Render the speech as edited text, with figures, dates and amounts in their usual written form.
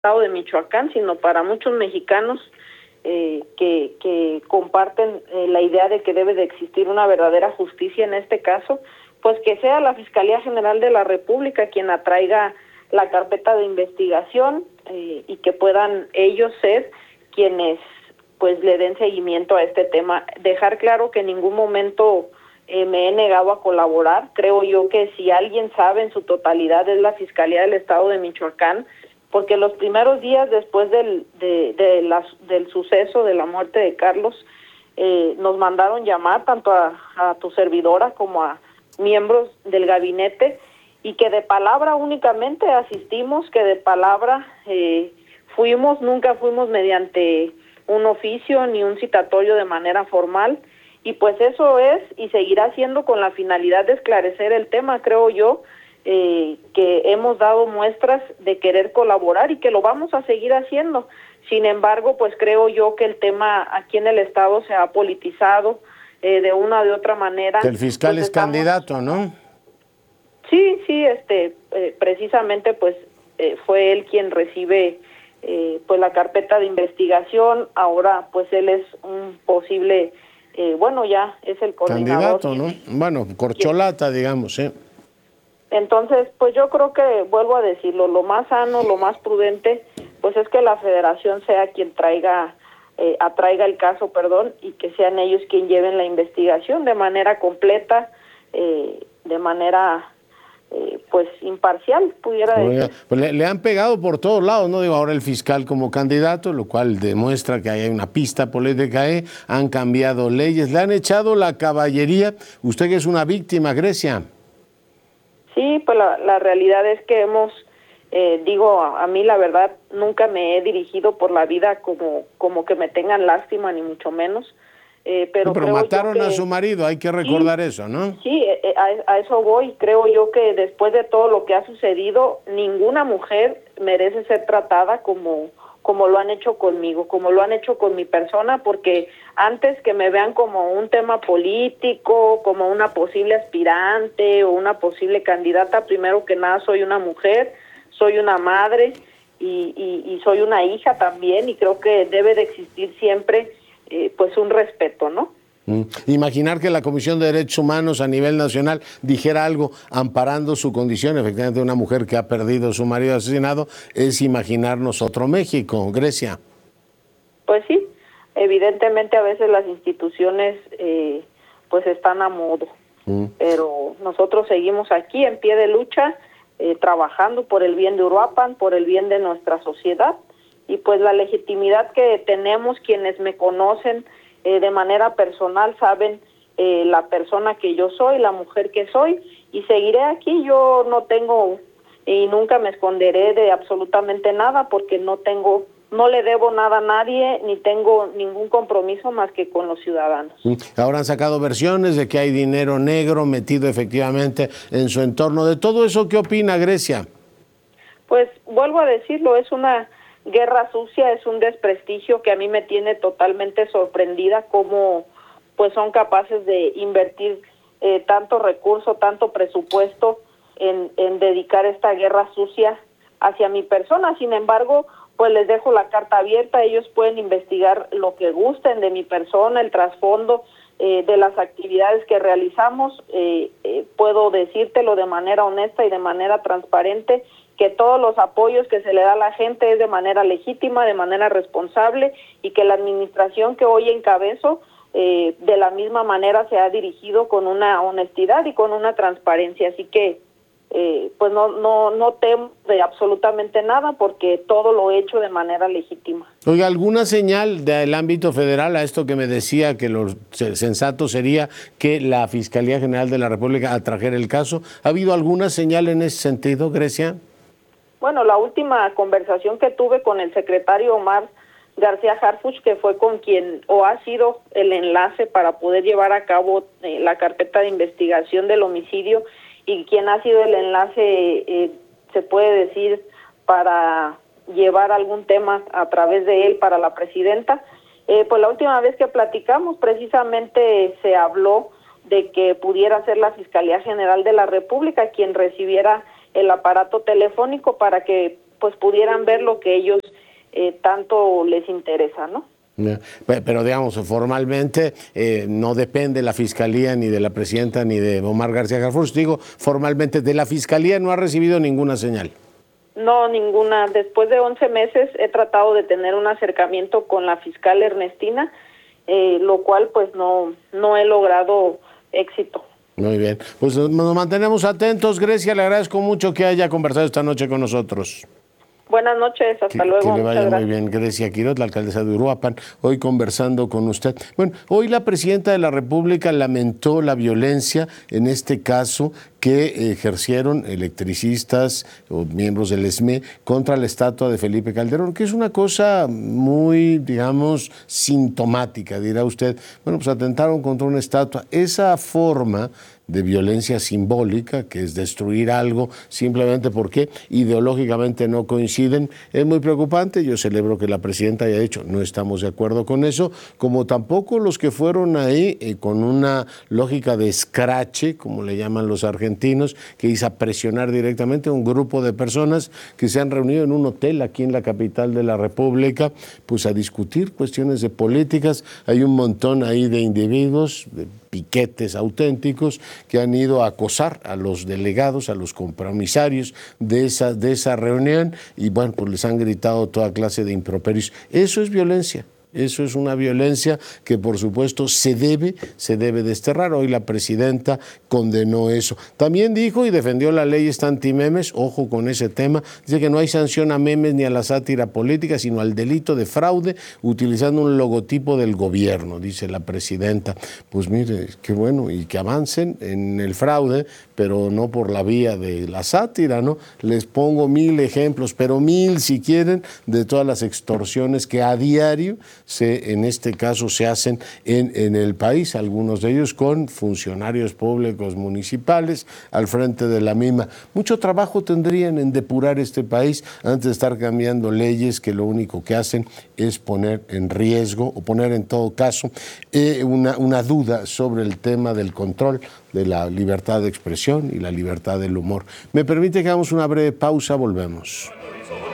estado de Michoacán, sino para muchos mexicanos que comparten la idea de que debe de existir una verdadera justicia en este caso, pues que sea la Fiscalía General de la República quien atraiga la carpeta de investigación y que puedan ellos ser quienes pues le den seguimiento a este tema. Dejar claro que en ningún momento me he negado a colaborar. Creo yo que si alguien sabe en su totalidad es la Fiscalía del Estado de Michoacán, porque los primeros días después del suceso de la muerte de Carlos, nos mandaron llamar tanto a tu servidora como a miembros del gabinete, y que de palabra únicamente asistimos, que de palabra nunca fuimos mediante un oficio ni un citatorio de manera formal, y pues eso es y seguirá siendo con la finalidad de esclarecer el tema. Creo yo que hemos dado muestras de querer colaborar y que lo vamos a seguir haciendo. Sin embargo, pues creo yo que el tema aquí en el Estado se ha politizado de una o de otra manera. Que el fiscal pues es candidato, ¿no? Sí, precisamente pues fue él quien recibe pues la carpeta de investigación. Ahora pues él es un posible, ya es el coordinador. Candidato, ¿no? Bueno, corcholata, digamos, ¿eh? Entonces, pues yo creo que, vuelvo a decirlo, lo más sano, lo más prudente, pues es que la federación sea quien atraiga el caso, y que sean ellos quien lleven la investigación de manera completa, de manera pues imparcial, pudiera decir. Pues le han pegado por todos lados, ¿no? Digo, ahora el fiscal como candidato, lo cual demuestra que hay una pista política, han cambiado leyes, le han echado la caballería. Usted que es una víctima, Grecia. Sí, pues la realidad es que a mí la verdad nunca me he dirigido por la vida como que me tengan lástima, ni mucho menos. Pero mataron a su marido, hay que recordar eso, ¿no? Sí, a eso voy. Creo yo que después de todo lo que ha sucedido, ninguna mujer merece ser tratada como lo han hecho conmigo, como lo han hecho con mi persona, porque antes que me vean como un tema político, como una posible aspirante o una posible candidata, primero que nada soy una mujer, soy una madre y soy una hija también, y creo que debe de existir siempre pues un respeto, ¿no? Imaginar que la Comisión de Derechos Humanos a nivel nacional dijera algo amparando su condición, efectivamente, de una mujer que ha perdido a su marido asesinado, es imaginarnos otro México, Grecia. Pues sí, evidentemente a veces las instituciones pues están a modo, pero nosotros seguimos aquí en pie de lucha, trabajando por el bien de Uruapan, por el bien de nuestra sociedad, y pues la legitimidad que tenemos, quienes me conocen de manera personal saben la persona que yo soy, la mujer que soy, y seguiré aquí. Yo no tengo y nunca me esconderé de absolutamente nada, porque no le debo nada a nadie, ni tengo ningún compromiso más que con los ciudadanos. Ahora han sacado versiones de que hay dinero negro metido efectivamente en su entorno. ¿De todo eso qué opina, Grecia? Pues vuelvo a decirlo, es una guerra sucia, es un desprestigio que a mí me tiene totalmente sorprendida, cómo pues son capaces de invertir tanto recurso, tanto presupuesto en dedicar esta guerra sucia hacia mi persona. Sin embargo, pues les dejo la carta abierta, ellos pueden investigar lo que gusten de mi persona, el trasfondo de las actividades que realizamos. Puedo decírtelo de manera honesta y de manera transparente, que todos los apoyos que se le da a la gente es de manera legítima, de manera responsable, y que la administración que hoy encabezo de la misma manera se ha dirigido con una honestidad y con una transparencia. Así que pues no temo de absolutamente nada, porque todo lo he hecho de manera legítima. Oiga, ¿alguna señal del ámbito federal a esto que me decía que lo sensato sería que la Fiscalía General de la República atrajera el caso? ¿Ha habido alguna señal en ese sentido, Grecia? Bueno, la última conversación que tuve con el secretario Omar García Harfuch, que fue con quien ha sido el enlace para poder llevar a cabo la carpeta de investigación del homicidio, y quien ha sido el enlace, se puede decir, para llevar algún tema a través de él para la presidenta. Pues la última vez que platicamos precisamente se habló de que pudiera ser la Fiscalía General de la República quien recibiera el aparato telefónico para que pues pudieran ver lo que ellos tanto les interesa, ¿no? Pero digamos, formalmente no depende la Fiscalía ni de la presidenta ni de Omar García Harfuch. Digo, formalmente de la Fiscalía no ha recibido ninguna señal. No, ninguna. Después de 11 meses he tratado de tener un acercamiento con la fiscal Ernestina, lo cual pues no he logrado éxito. Muy bien, pues nos mantenemos atentos. Grecia, le agradezco mucho que haya conversado esta noche con nosotros. Buenas noches, hasta luego. Que le vaya muy bien. Grecia Quiroz, la alcaldesa de Uruapan, hoy conversando con usted. Bueno, hoy la presidenta de la República lamentó la violencia, en este caso, que ejercieron electricistas o miembros del ESME contra la estatua de Felipe Calderón, que es una cosa muy, digamos, sintomática, dirá usted. Bueno, pues atentaron contra una estatua. Esa forma de violencia simbólica, que es destruir algo simplemente porque ideológicamente no coinciden, es muy preocupante. Yo celebro que la presidenta haya dicho, no estamos de acuerdo con eso, como tampoco los que fueron ahí con una lógica de escrache, como le llaman los argentinos, que hizo presionar directamente a un grupo de personas que se han reunido en un hotel aquí en la capital de la República, pues a discutir cuestiones de políticas. Hay un montón ahí de individuos, de piquetes auténticos que han ido a acosar a los delegados, a los compromisarios de esa reunión y bueno, pues les han gritado toda clase de improperios. Eso es violencia. Eso es una violencia que por supuesto se debe desterrar. Hoy la presidenta condenó eso. También dijo y defendió la ley antimemes, ojo con ese tema, dice que no hay sanción a memes ni a la sátira política, sino al delito de fraude utilizando un logotipo del gobierno, dice la presidenta. Pues mire, qué bueno, y que avancen en el fraude, pero no por la vía de la sátira, ¿no? Les pongo 1000 ejemplos, pero 1000 si quieren, de todas las extorsiones que a diario en este caso se hacen en el país, algunos de ellos con funcionarios públicos municipales al frente de la misma. Mucho trabajo tendrían en depurar este país antes de estar cambiando leyes que lo único que hacen es poner en riesgo o poner en todo caso una duda sobre el tema del control de la libertad de expresión y la libertad del humor. Me permite que hagamos una breve pausa, volvemos.